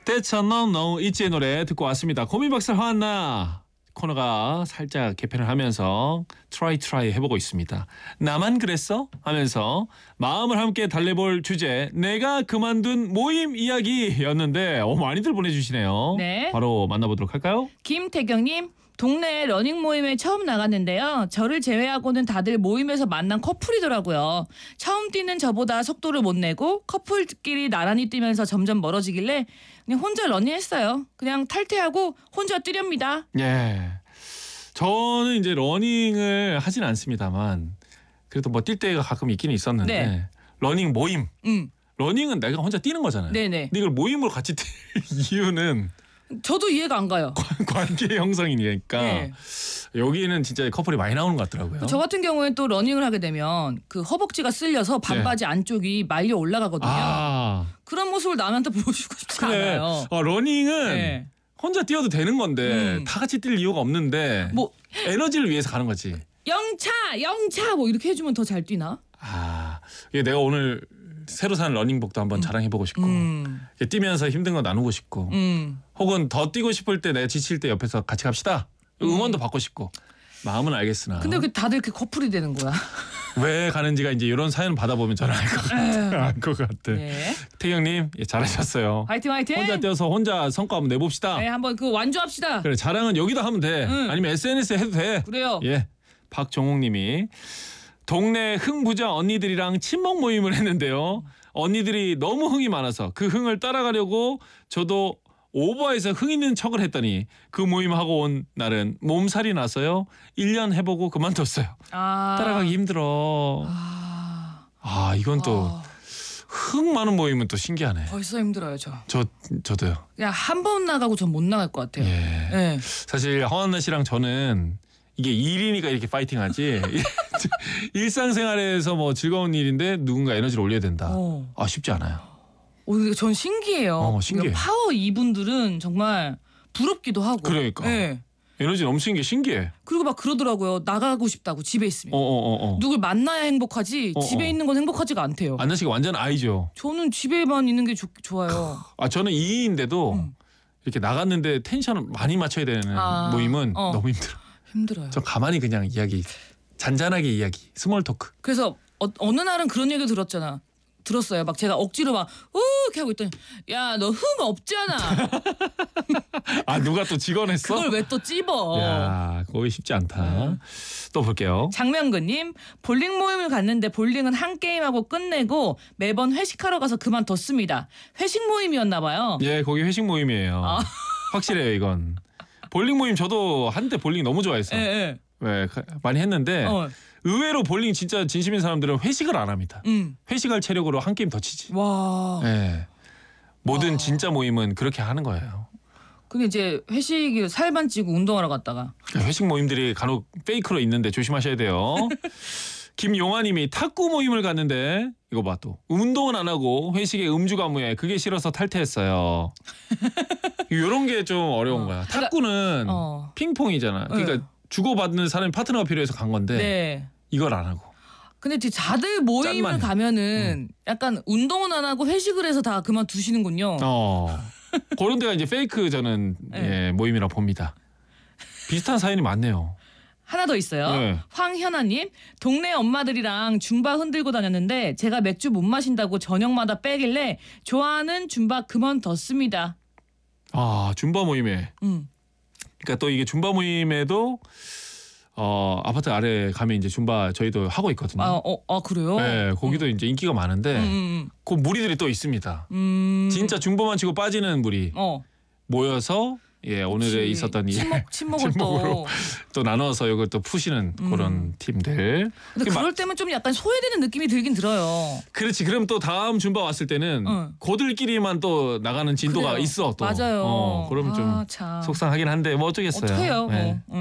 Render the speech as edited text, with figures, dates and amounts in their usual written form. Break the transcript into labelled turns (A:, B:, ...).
A: 대천넘 너무 있지의 노래 듣고 왔습니다. 고민박살 화한나 코너가 살짝 개편을 하면서 트라이 해보고 있습니다. 나만 그랬어? 하면서 마음을 함께 달래볼 주제 내가 그만둔 모임 이야기였는데 많이들 보내주시네요.
B: 네.
A: 바로 만나보도록 할까요?
B: 김태경님, 동네 러닝 모임에 처음 나갔는데요. 저를 제외하고는 다들 모임에서 만난 커플이더라고요. 처음 뛰는 저보다 속도를 못 내고 커플끼리 나란히 뛰면서 점점 멀어지길래 그냥 혼자 러닝했어요. 그냥 탈퇴하고 혼자 뛰렵니다.
A: 예. 저는 이제 러닝을 하진 않습니다만 그래도 뭐 뛸 때가 가끔 있기는 있었는데
B: 네.
A: 러닝 모임. 러닝은 내가 혼자 뛰는 거잖아요.
B: 네네.
A: 근데 이걸 모임으로 같이 뛸 이유는
B: 저도 이해가 안 가요.
A: 관계 형성이니까
B: 네.
A: 여기는 진짜 커플이 많이 나오는 것 같더라고요.
B: 저 같은 경우에 또 러닝을 하게 되면 그 허벅지가 쓸려서 반바지 안쪽이 말려 올라가거든요. 그런 모습을 남한테 보여주고 싶지
A: 그래.
B: 않아요.
A: 러닝은
B: 네.
A: 혼자 뛰어도 되는 건데 다 같이 뛸 이유가 없는데
B: 뭐
A: 에너지를 위해서 가는 거지.
B: 영차 뭐 이렇게 해주면 더 잘 뛰나?
A: 이게 내가 오늘 새로 산 러닝복도 한번 자랑해보고 싶고 뛰면서 힘든 거 나누고 싶고 혹은 더 뛰고 싶을 때 내가 지칠 때 옆에서 같이 갑시다. 응원도 받고 싶고 마음은 알겠으나
B: 근데 왜 다들 이렇게 커플이 되는 거야?
A: 왜 가는지가 이제 이런 사연 받아보면 저는 알 것 같아.
B: 네.
A: 태경님 잘하셨어요.
B: 화이팅.
A: 혼자 뛰어서 혼자 성과 한번 내봅시다.
B: 네, 한번 그 완주합시다.
A: 그래 자랑은 여기다 하면 돼. 아니면 SNS에 해도 돼.
B: 그래요.
A: 예. 박종옥님이 동네 흥부자 언니들이랑 친목 모임을 했는데요. 언니들이 너무 흥이 많아서 그 흥을 따라가려고 저도 오버해서 흥 있는 척을 했더니 그 모임하고 온 날은 몸살이 나서요. 1년 해보고 그만뒀어요. 따라가기 힘들어. 이건 또 흥 많은 모임은 또 신기하네.
B: 벌써 힘들어요
A: 저도요.
B: 그냥 한 번 나가고 전 못 나갈 것 같아요.
A: 예.
B: 네.
A: 사실 허한나 씨랑 저는 이게 일이니까 이렇게 파이팅하지. 일상생활에서 뭐 즐거운 일인데 누군가 에너지를 올려야 된다. 쉽지 않아요.
B: 전 신기해요.
A: 신기해.
B: 파워 이분들은 정말 부럽기도 하고.
A: 그러니까.
B: 네.
A: 에너지 넘치는 게 신기해.
B: 그리고 막 그러더라고요. 나가고 싶다고 집에 있으면.
A: 누굴
B: 만나야 행복하지 집에 있는 건 행복하지가 않대요.
A: 안나 씨가 완전 아이죠.
B: 저는 집에만 있는 게 좋아요.
A: 저는 2인인데도 이렇게 나갔는데 텐션을 많이 맞춰야 되는 모임은 너무
B: 힘들어요.
A: 저 가만히 그냥 잔잔하게 이야기, 스몰 토크.
B: 그래서 어느 날은 그런 얘기 들었어요. 막 제가 억지로 막 이렇게 하고 있더니 야, 너 흥 없잖아.
A: 누가 또 직원했어?
B: 그걸 왜 또 찝어.
A: 야, 거기 쉽지 않다. 또 볼게요.
B: 장명근님, 볼링 모임을 갔는데 볼링은 한 게임하고 끝내고 매번 회식하러 가서 그만뒀습니다. 회식 모임이었나 봐요.
A: 예, 거기 회식 모임이에요. 확실해요 이건. 볼링 모임 저도 한때 볼링 너무 좋아했어.
B: 네.
A: 왜 많이 했는데 의외로 볼링 진짜 진심인 사람들은 회식을 안 합니다. 회식할 체력으로 한 게임 더 치지.
B: 와.
A: 네. 모든 진짜 모임은 그렇게 하는 거예요.
B: 근데 이제 회식이 살만 찌고 운동하러 갔다가
A: 회식 모임들이 간혹 페이크로 있는데 조심하셔야 돼요. 김용아님이 탁구 모임을 갔는데 이거 봐 또 운동은 안 하고 회식에 음주 가무에 그게 싫어서 탈퇴했어요. 이런 게 좀 어려운 거야. 탁구는 핑퐁이잖아. 그러니까 주고받는 사람이 파트너가 필요해서 간 건데
B: 네.
A: 이걸 안 하고.
B: 근데 다들 모임을 가면은 약간 운동은 안 하고 회식을 해서 다 그만두시는군요.
A: 그런 데가 이제 페이크 저는 모임이라 봅니다. 비슷한 사연이 많네요.
B: 하나 더 있어요.
A: 네.
B: 황현아님, 동네 엄마들이랑 줌바 흔들고 다녔는데 제가 맥주 못 마신다고 저녁마다 빼길래 좋아하는 줌바 그만뒀습니다.
A: 줌바 모임에. 그러니까 또 이게 줌바 모임에도 아파트 아래 가면 이제 줌바 저희도 하고 있거든요.
B: 그래요?
A: 네, 거기도 이제 인기가 많은데 그 무리들이 또 있습니다. 진짜 줌바만 치고 빠지는 무리 모여서 오늘에 있었던
B: 친목으로
A: 또 나눠서 이걸 또 푸시는 그런 팀들.
B: 근데 그럴 때면 좀 약간 소외되는 느낌이 들긴 들어요.
A: 그렇지. 그럼 또 다음 줌바 왔을 때는 고들끼리만 또 나가는 진도가 있어. 또.
B: 맞아요.
A: 그러면 좀
B: 참.
A: 속상하긴 한데 뭐 어쩌겠어요.
B: 어떡해요.
A: 네.